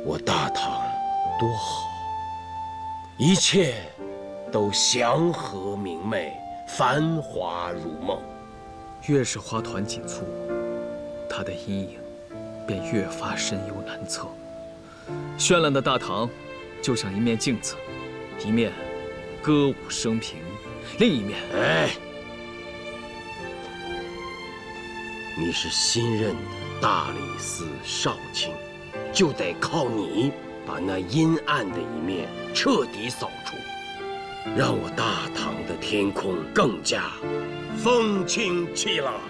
我大唐多好，一切都祥和明媚，繁华如梦。 越是花团锦簇，它的阴影便越发深幽难测。绚烂的大唐，就像一面镜子，一面歌舞升平，另一面…… 哎，你是新任的大理寺少卿，就得靠你把那阴暗的一面彻底扫除，让我大唐的天空更加风清气朗。